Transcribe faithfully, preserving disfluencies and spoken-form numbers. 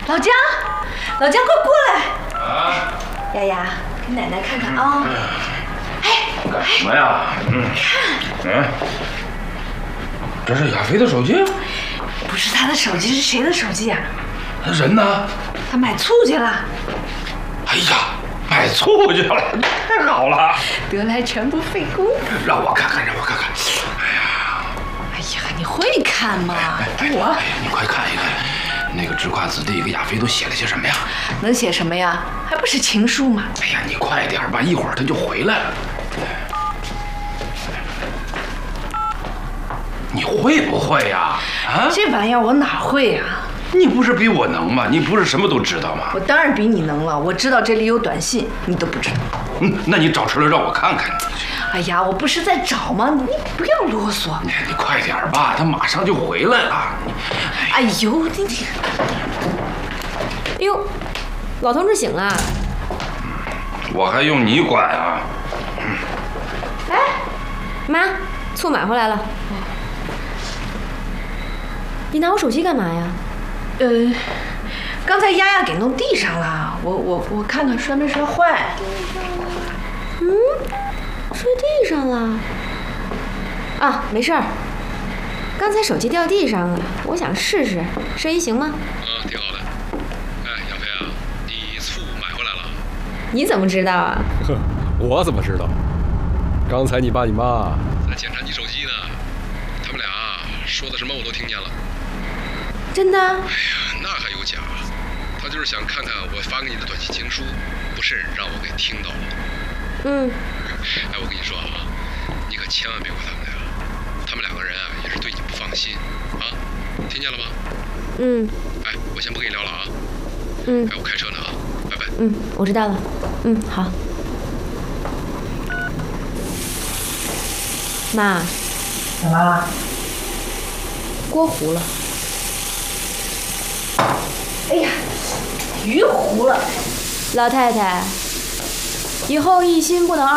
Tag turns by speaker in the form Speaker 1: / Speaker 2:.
Speaker 1: 老姜，老姜，快过来！啊，丫丫，给奶奶看看啊。嗯、哎，
Speaker 2: 干什么呀？嗯，
Speaker 1: 看，
Speaker 2: 嗯，这是亚飞的手机？
Speaker 1: 不是他的手机，是谁的手机啊？
Speaker 2: 他人呢？
Speaker 1: 他买醋去了。
Speaker 2: 哎呀，买醋去了，太好了！
Speaker 1: 得来全不费工。
Speaker 2: 让我看看，让我看看。哎呀，
Speaker 1: 哎呀，你会看吗？给我。
Speaker 2: 哎呀，你快看一看。那个知跨子弟给亚飞都写了些什么呀？
Speaker 1: 能写什么呀？还不是情书吗？
Speaker 2: 哎呀，你快点吧，一会儿他就回来了。你会不会呀？啊，
Speaker 1: 这玩意儿我哪会呀？
Speaker 2: 你不是比我能吗？你不是什么都知道吗？
Speaker 1: 我当然比你能了，我知道这里有短信，你都不知道。
Speaker 2: 嗯，那你找出来让我看看。
Speaker 1: 哎呀，我不是在找吗？你不要啰嗦。
Speaker 2: 你你快点吧，他马上就回来了。
Speaker 1: 哎呦，你你。
Speaker 3: 哎呦，老同志醒了。
Speaker 2: 我还用你管啊？
Speaker 3: 嗯。哎，妈，醋买回来了。你拿我手机干嘛呀？
Speaker 1: 呃，刚才丫丫给弄地上了，我我我看看摔没摔坏。
Speaker 3: 嗯，摔地上了。啊，没事儿。刚才手机掉地上了，我想试试，声音行吗？
Speaker 4: 啊，挺好的。哎，亚飞啊，你醋买回来了？
Speaker 3: 你怎么知道啊？
Speaker 5: 哼，我怎么知道？刚才你爸你妈
Speaker 4: 在检查你手机呢，他们俩说的什么我都听见了。
Speaker 3: 真的？哎
Speaker 4: 呀，那还有假？他就是想看看我发给你的短信情书，不慎让我给听到了。
Speaker 3: 嗯。
Speaker 4: 哎，我跟你说啊，你可千万别怪他们俩，他们两个人啊也是对你不放心啊，听见了吗？
Speaker 3: 嗯。
Speaker 4: 哎，我先不跟你聊了啊。
Speaker 3: 嗯。
Speaker 4: 哎，我开车呢啊，拜拜。
Speaker 3: 嗯，我知道了。嗯，好。妈。
Speaker 1: 怎么了？
Speaker 3: 锅糊了。
Speaker 1: 哎呀，鱼糊了。
Speaker 3: 老太太，以后一心不能二。